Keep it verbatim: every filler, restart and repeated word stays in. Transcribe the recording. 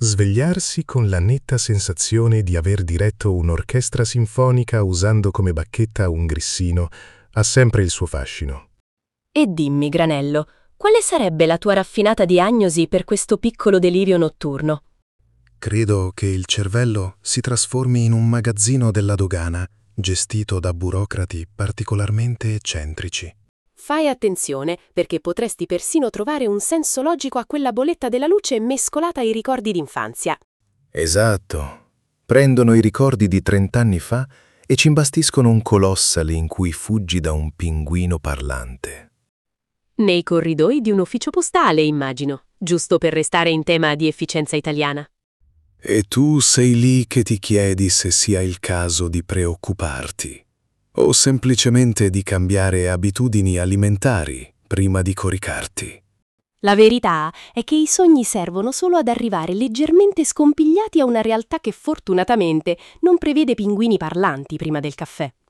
Svegliarsi con la netta sensazione di aver diretto un'orchestra sinfonica usando come bacchetta un grissino ha sempre il suo fascino. E dimmi, Granello, quale sarebbe la tua raffinata diagnosi per questo piccolo delirio notturno? Credo che il cervello si trasformi in un magazzino della dogana, gestito da burocrati particolarmente eccentrici. Fai attenzione, perché potresti persino trovare un senso logico a quella bolletta della luce mescolata ai ricordi d'infanzia. Esatto. Prendono i ricordi di trent'anni fa e ci imbastiscono un colossal in cui fuggi da un pinguino parlante. Nei corridoi di un ufficio postale, immagino, giusto per restare in tema di efficienza italiana. E tu sei lì che ti chiedi se sia il caso di preoccuparti o semplicemente di cambiare abitudini alimentari prima di coricarti. La verità è che i sogni servono solo ad arrivare leggermente scompigliati a una realtà che fortunatamente non prevede pinguini parlanti prima del caffè.